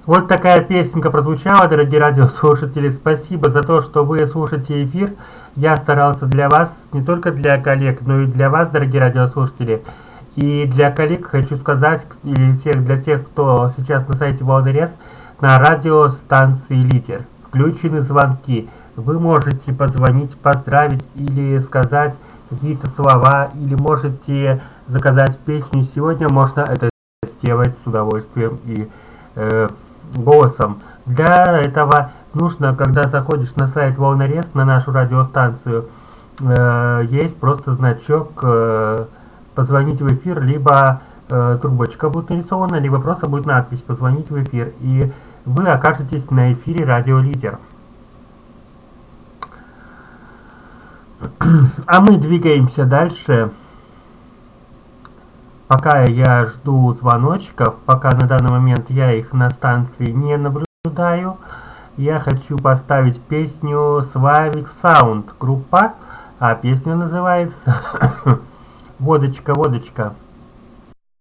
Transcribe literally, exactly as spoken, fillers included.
Вот такая песенка прозвучала, дорогие радиослушатели. Спасибо за то, что вы слушаете эфир. Я старался для вас, не только для коллег, но и для вас, дорогие радиослушатели. И для коллег хочу сказать, или всех, для тех, кто сейчас на сайте Волнорез, на радиостанции «Лидер» включены звонки. Вы можете позвонить, поздравить или сказать какие-то слова, или можете заказать песню. Сегодня можно это сделать с удовольствием и э, голосом. Для этого нужно, когда заходишь на сайт Волнорез, на нашу радиостанцию, э, есть просто значок э, «Позвонить в эфир», либо э, трубочка будет нарисована, либо просто будет надпись «Позвонить в эфир», и вы окажетесь на эфире «Радио Лидер». А мы двигаемся дальше. Пока я жду звоночков, пока на данный момент я их на станции не наблюдаю, я хочу поставить песню Slavic Sound группа, а песня называется «Водочка, водочка».